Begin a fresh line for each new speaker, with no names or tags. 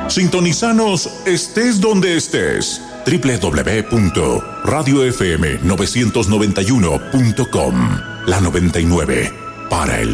Sintonizanos estés donde estés. www.radiofm991.com. La 99 para el